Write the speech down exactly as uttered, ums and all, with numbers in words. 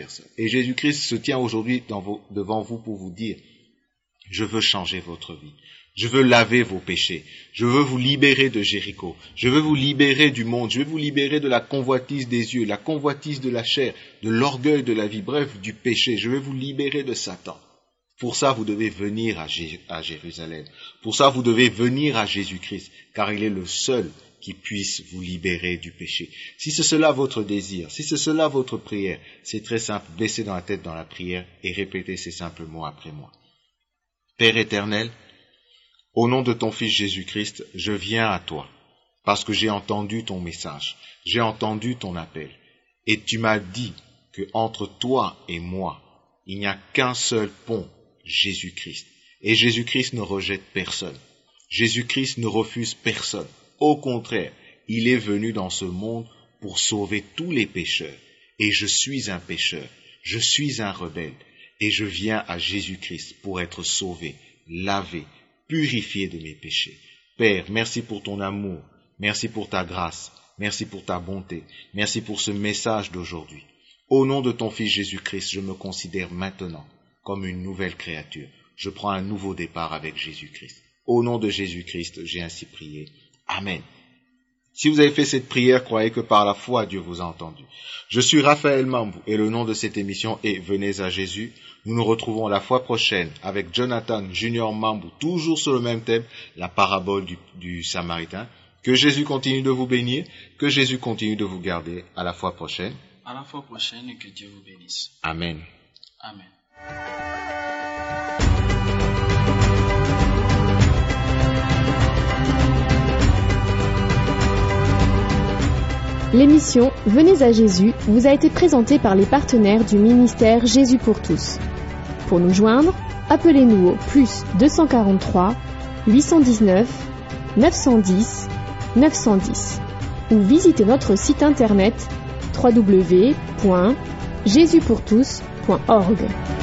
personnes. Et Jésus-Christ se tient aujourd'hui dans vos, devant vous pour vous dire, je veux changer votre vie. Je veux laver vos péchés. Je veux vous libérer de Jéricho. Je veux vous libérer du monde. Je veux vous libérer de la convoitise des yeux, la convoitise de la chair, de l'orgueil de la vie, bref, du péché. Je veux vous libérer de Satan. Pour ça, vous devez venir à, J- à Jérusalem. Pour ça, vous devez venir à Jésus-Christ, car il est le seul qui puisse vous libérer du péché. Si c'est cela votre désir, si c'est cela votre prière, c'est très simple. Baissez dans la tête dans la prière et répétez ces simples mots après moi. Père éternel, au nom de ton Fils Jésus-Christ, je viens à toi, parce que j'ai entendu ton message, j'ai entendu ton appel, et tu m'as dit que entre toi et moi, il n'y a qu'un seul pont, Jésus-Christ. Et Jésus-Christ ne rejette personne. Jésus-Christ ne refuse personne. Au contraire, il est venu dans ce monde pour sauver tous les pécheurs. Et je suis un pécheur, je suis un rebelle, et je viens à Jésus-Christ pour être sauvé, lavé, purifié de mes péchés. Père, merci pour ton amour, merci pour ta grâce, merci pour ta bonté, merci pour ce message d'aujourd'hui. Au nom de ton Fils Jésus-Christ, je me considère maintenant comme une nouvelle créature. Je prends un nouveau départ avec Jésus-Christ. Au nom de Jésus-Christ, j'ai ainsi prié. Amen. Si vous avez fait cette prière, croyez que par la foi, Dieu vous a entendu. Je suis Raphaël Mambou et le nom de cette émission est Venez à Jésus. Nous nous retrouvons la fois prochaine avec Jonathan Junior Mambou, toujours sur le même thème, la parabole du, du Samaritain. Que Jésus continue de vous bénir, que Jésus continue de vous garder. À la fois prochaine. À la fois prochaine et que Dieu vous bénisse. Amen. Amen. L'émission Venez à Jésus vous a été présentée par les partenaires du ministère Jésus pour tous. Pour nous joindre, appelez-nous au plus deux cent quarante-trois huit cent dix-neuf neuf cent dix neuf cent dix ou visitez notre site internet w w w point jésus pour tous point org.